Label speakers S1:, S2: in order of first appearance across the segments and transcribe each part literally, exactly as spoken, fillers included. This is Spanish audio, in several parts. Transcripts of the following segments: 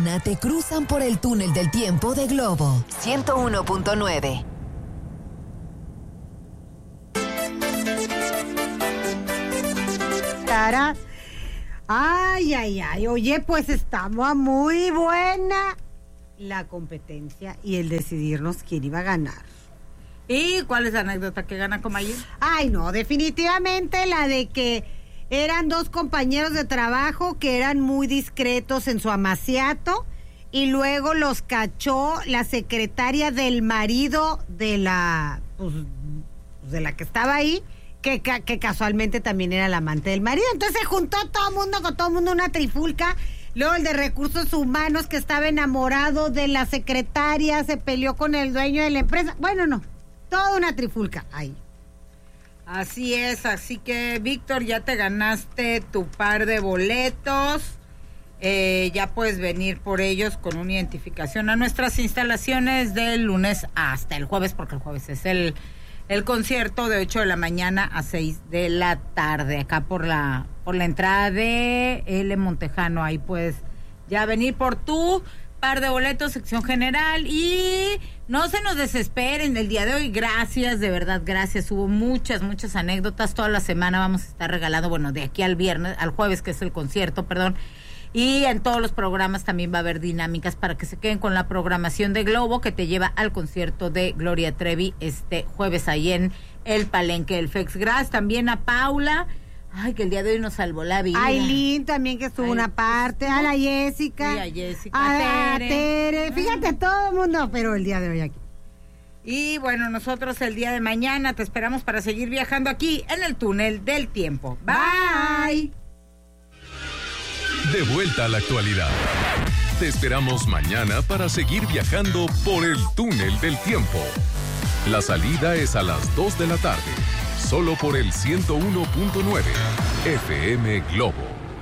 S1: Te cruzan por el túnel del tiempo de Globo ciento uno punto nueve.
S2: Ay, ay, ay. Oye, pues estaba muy buena la competencia y el decidirnos quién iba a ganar.
S3: ¿Y cuál es la anécdota que gana Comayín?
S2: Ay, no, definitivamente la de que eran dos compañeros de trabajo que eran muy discretos en su amaciato y luego los cachó la secretaria del marido de la, pues, de la que estaba ahí, que, que casualmente también era la amante del marido. Entonces se juntó todo el mundo con todo el mundo, una trifulca. Luego el de recursos humanos que estaba enamorado de la secretaria se peleó con el dueño de la empresa. Bueno, no, toda una trifulca ahí.
S3: Así es, así que Víctor, ya te ganaste tu par de boletos, eh, ya puedes venir por ellos con una identificación a nuestras instalaciones del lunes hasta el jueves, porque el jueves es el, el concierto de ocho de la mañana a seis de la tarde, acá por la, por la entrada de L. Montejano. Ahí puedes ya venir por tu par de boletos, sección general, y no se nos desesperen el día de hoy. Gracias, de verdad, gracias. Hubo muchas, muchas anécdotas. Toda la semana vamos a estar regalando, bueno, de aquí al viernes, al jueves, que es el concierto, perdón. Y en todos los programas también va a haber dinámicas para que se queden con la programación de Globo, que te lleva al concierto de Gloria Trevi este jueves ahí en el Palenque del Fex. Gracias también a Paula. Ay, que el día de hoy nos salvó la vida.
S2: Aileen también, que estuvo Ay, una parte, a la Jessica.
S3: Sí, a Jessica,
S2: a
S3: Tere.
S2: Tere. Fíjate, todo el mundo, pero el día de hoy aquí.
S3: Y bueno, nosotros el día de mañana te esperamos para seguir viajando aquí en el túnel del tiempo. Bye.
S4: De vuelta a la actualidad. Te esperamos mañana para seguir viajando por el túnel del tiempo. La salida es a las dos de la tarde. Solo por el ciento uno punto nueve F M Globo.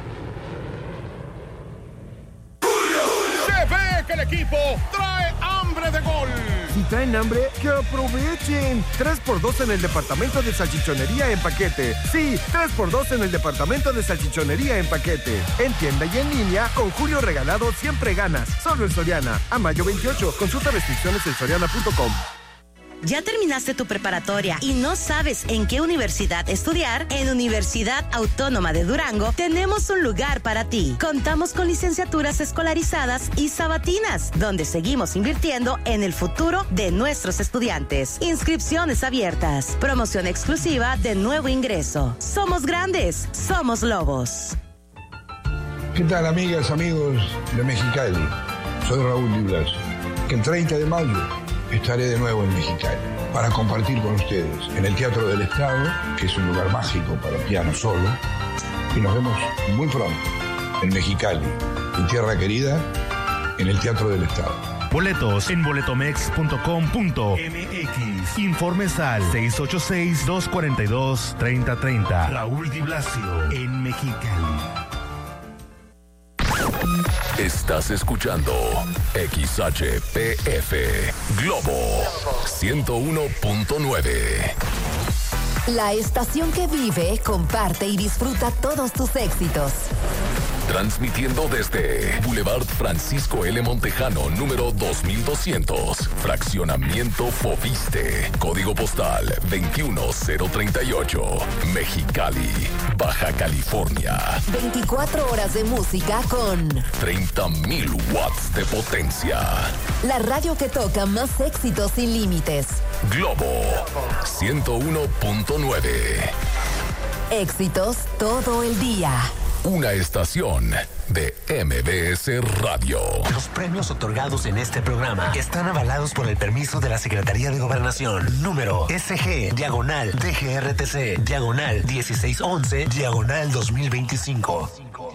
S5: Se ve que el equipo trae hambre de gol.
S6: Si traen hambre, que aprovechen. tres por dos en el departamento de salchichonería en paquete. Sí, tres por dos en el departamento de salchichonería en paquete. En tienda y en línea, con Julio Regalado siempre ganas. Solo en Soriana. A mayo veintiocho. Consulta restricciones en soriana punto com.
S7: ¿Ya terminaste tu preparatoria y no sabes en qué universidad estudiar? En Universidad Autónoma de Durango tenemos un lugar para ti. Contamos con licenciaturas escolarizadas y sabatinas, donde seguimos invirtiendo en el futuro de nuestros estudiantes. Inscripciones abiertas. Promoción exclusiva de nuevo ingreso. Somos grandes, somos lobos.
S8: ¿Qué tal, amigas, amigos de Mexicali? Soy Raúl Di Blasio, que el treinta de mayo estaré de nuevo en Mexicali para compartir con ustedes en el Teatro del Estado, que es un lugar mágico para piano solo, y nos vemos muy pronto en Mexicali, en tierra querida, en el Teatro del Estado.
S9: Boletos en boletomex punto com punto m x. Informes al seis ocho seis, dos cuatro dos, tres cero tres cero. Raúl Di Blasio en Mexicali.
S4: Estás escuchando X H P F Globo ciento uno punto nueve.
S1: La estación que vive, comparte y disfruta todos tus éxitos.
S4: Transmitiendo desde Boulevard Francisco L. Montejano, número dos mil doscientos, Fraccionamiento Foviste, Código Postal veintiuno cero treinta y ocho, Mexicali, Baja California.
S1: veinticuatro horas de música con
S4: treinta mil watts de potencia.
S1: La radio que toca más éxitos sin límites.
S4: Globo ciento uno punto nueve.
S1: Éxitos todo el día.
S4: Una estación de M B S Radio.
S10: Los premios otorgados en este programa están avalados por el permiso de la Secretaría de Gobernación. Número S G, diagonal, D G R T C, diagonal dieciséis once, diagonal dos mil veinticinco.